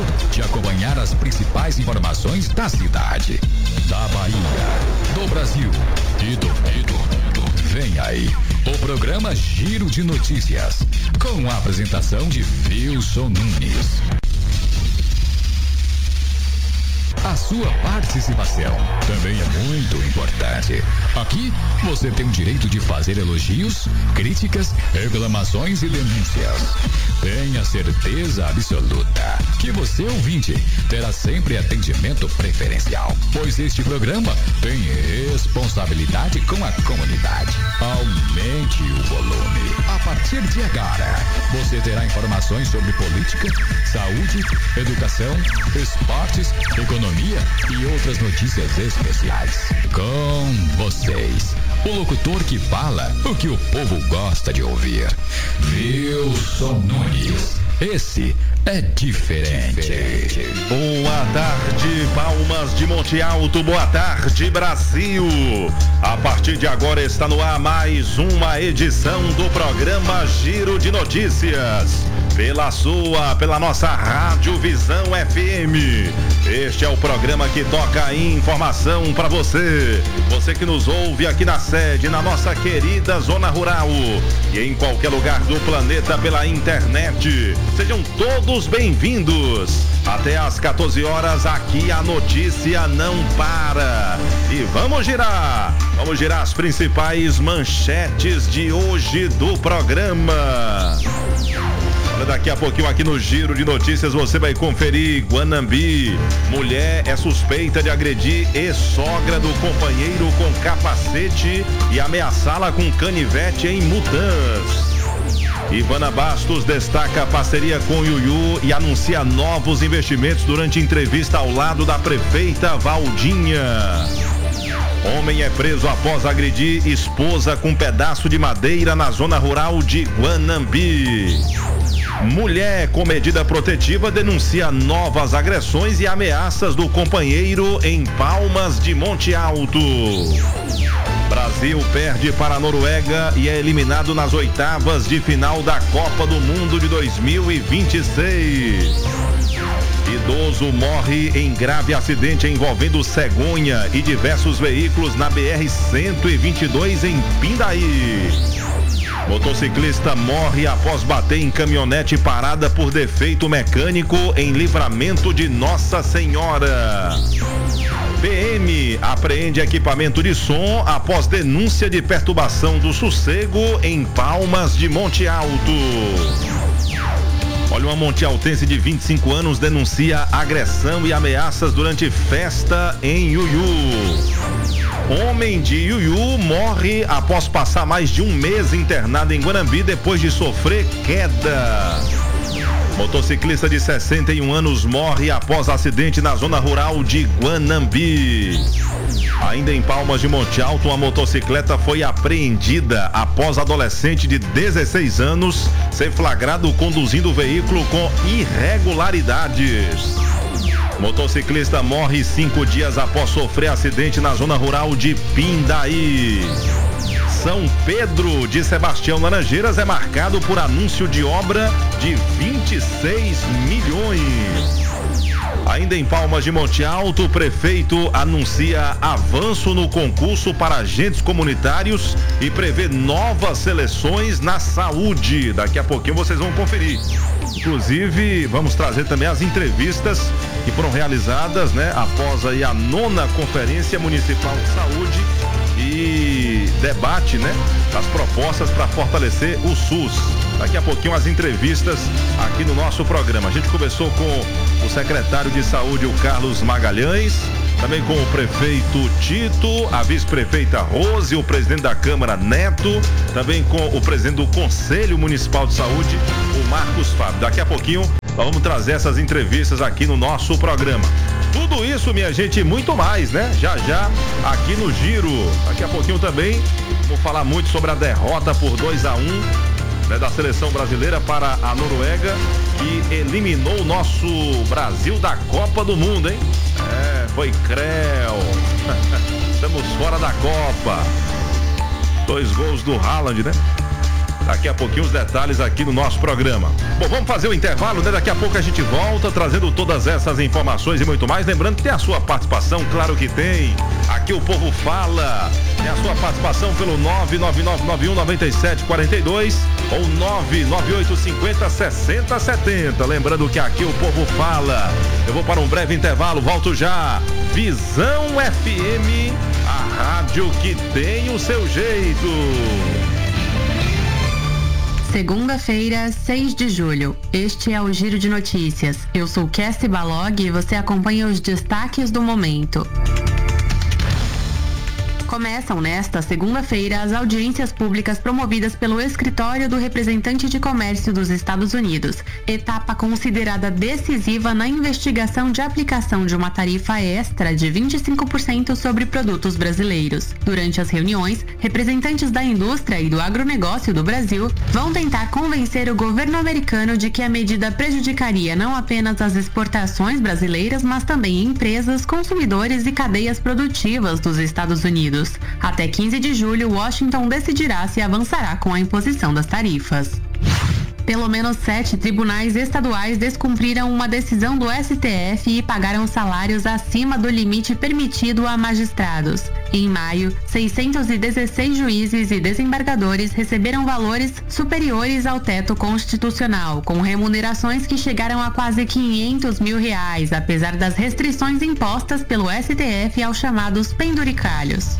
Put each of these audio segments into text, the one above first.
de acompanhar as principais informações da cidade, da Bahia, do Brasil e do mundo. Vem aí o programa Giro de Notícias, com a apresentação de Wilson Nunes. A sua participação também é muito importante. Aqui você tem o direito de fazer elogios, críticas, reclamações e denúncias. Tenha certeza absoluta que você, ouvinte, terá sempre atendimento preferencial, pois este programa tem responsabilidade com a comunidade. Aumente o volume. A partir de agora, você terá informações sobre política, saúde, educação, esportes, economia e outras notícias especiais. Com vocês, o locutor que fala o que o povo gosta de ouvir, Wilson Nunes. Esse é diferente. Boa tarde, Palmas de Monte Alto. Boa tarde, Brasil. A partir de agora está no ar mais uma edição do programa Giro de Notícias. Pela nossa Rádio Visão FM. Este é o programa que toca informação para você. Você que nos ouve aqui na sede, na nossa querida Zona Rural e em qualquer lugar do planeta pela internet. Sejam todos bem-vindos. Até às 14 horas aqui a notícia não para. E vamos girar as principais manchetes de hoje do programa. Olha, daqui a pouquinho aqui no Giro de Notícias você vai conferir. Guanambi, mulher é suspeita de agredir ex-sogra do companheiro com capacete e ameaçá-la com canivete em Mutanz. Ivana Bastos destaca a parceria com Yuyu e anuncia novos investimentos durante entrevista ao lado da prefeita Valdinha. Homem é preso após agredir esposa com pedaço de madeira na zona rural de Guanambi. Mulher com medida protetiva denuncia novas agressões e ameaças do companheiro em Palmas de Monte Alto. Brasil perde para a Noruega e é eliminado nas oitavas de final da Copa do Mundo de 2026. Idoso morre em grave acidente envolvendo cegonha e diversos veículos na BR-122 em Pindaí. Motociclista morre após bater em caminhonete parada por defeito mecânico em Livramento de Nossa Senhora. PM apreende equipamento de som após denúncia de perturbação do sossego em Palmas de Monte Alto. Olha, uma montealtense de 25 anos denuncia agressão e ameaças durante festa em Yuyu. Homem de Yuyu morre após passar mais de um mês internado em Guanambi depois de sofrer queda. Motociclista de 61 anos morre após acidente na zona rural de Guanambi. Ainda em Palmas de Monte Alto, uma motocicleta foi apreendida após adolescente de 16 anos ser flagrado conduzindo o veículo com irregularidades. Motociclista morre 5 dias após sofrer acidente na zona rural de Pindaí. São Pedro de Sebastião Laranjeiras é marcado por anúncio de obra de 26 milhões. Ainda em Palmas de Monte Alto, o prefeito anuncia avanço no concurso para agentes comunitários e prevê novas seleções na saúde. Daqui a pouquinho vocês vão conferir. Inclusive, vamos trazer também as entrevistas que foram realizadas, né, após aí a 9ª Conferência Municipal de Saúde e debate, né, das propostas para fortalecer o SUS. Daqui a pouquinho as entrevistas aqui no nosso programa. A gente conversou com o secretário de Saúde, o Carlos Magalhães, também com o prefeito Tito, a vice-prefeita Rose, o presidente da Câmara Neto, também com o presidente do Conselho Municipal de Saúde, o Marcos Fábio. Daqui a pouquinho nós vamos trazer essas entrevistas aqui no nosso programa. Tudo isso, minha gente, e muito mais, né? Já já aqui no Giro. Daqui a pouquinho também vou falar muito sobre a derrota por 2-1, né, da seleção brasileira para a Noruega, que eliminou o nosso Brasil da Copa do Mundo, hein? Foi creu. Estamos fora da Copa. 2 gols do Haaland, né? Daqui a pouquinho os detalhes aqui no nosso programa. Bom, vamos fazer o intervalo, né? Daqui a pouco a gente volta trazendo todas essas informações e muito mais. Lembrando que tem a sua participação, claro que tem. Aqui o povo fala. Tem a sua participação pelo 999919742 ou 998506070. Lembrando que aqui o povo fala. Eu vou para um breve intervalo, volto já. Visão FM, a rádio que tem o seu jeito. Segunda-feira, 6 de julho. Este é o Giro de Notícias. Eu sou Cassie Balog e você acompanha os destaques do momento. Começam nesta segunda-feira as audiências públicas promovidas pelo Escritório do Representante de Comércio dos Estados Unidos, etapa considerada decisiva na investigação de aplicação de uma tarifa extra de 25% sobre produtos brasileiros. Durante as reuniões, representantes da indústria e do agronegócio do Brasil vão tentar convencer o governo americano de que a medida prejudicaria não apenas as exportações brasileiras, mas também empresas, consumidores e cadeias produtivas dos Estados Unidos. Até 15 de julho, Washington decidirá se avançará com a imposição das tarifas. Pelo menos 7 tribunais estaduais descumpriram uma decisão do STF e pagaram salários acima do limite permitido a magistrados. Em maio, 616 juízes e desembargadores receberam valores superiores ao teto constitucional, com remunerações que chegaram a quase R$500 mil, apesar das restrições impostas pelo STF aos chamados penduricalhos.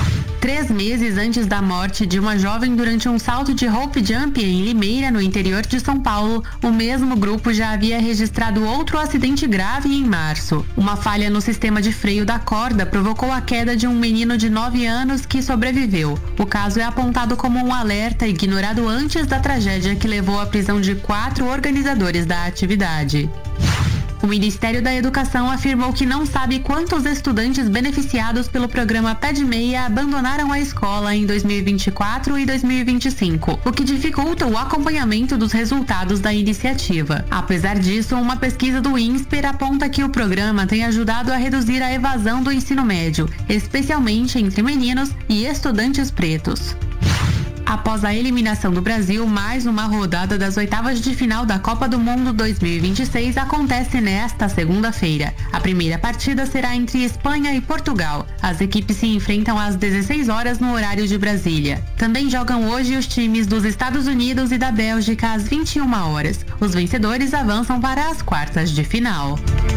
3 meses antes da morte de uma jovem durante um salto de rope jump em Limeira, no interior de São Paulo, o mesmo grupo já havia registrado outro acidente grave em março. Uma falha no sistema de freio da corda provocou a queda de um menino de 9 anos que sobreviveu. O caso é apontado como um alerta ignorado antes da tragédia que levou à prisão de 4 organizadores da atividade. O Ministério da Educação afirmou que não sabe quantos estudantes beneficiados pelo programa Pé de Meia abandonaram a escola em 2024 e 2025, o que dificulta o acompanhamento dos resultados da iniciativa. Apesar disso, uma pesquisa do INSPER aponta que o programa tem ajudado a reduzir a evasão do ensino médio, especialmente entre meninos e estudantes pretos. Após a eliminação do Brasil, mais uma rodada das oitavas de final da Copa do Mundo 2026 acontece nesta segunda-feira. A primeira partida será entre Espanha e Portugal. As equipes se enfrentam às 16 horas no horário de Brasília. Também jogam hoje os times dos Estados Unidos e da Bélgica às 21 horas. Os vencedores avançam para as quartas de final.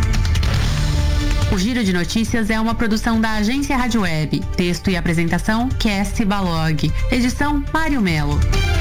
O Giro de Notícias é uma produção da Agência Rádio Web. Texto e apresentação, Cassie Balog. Edição, Mário Melo.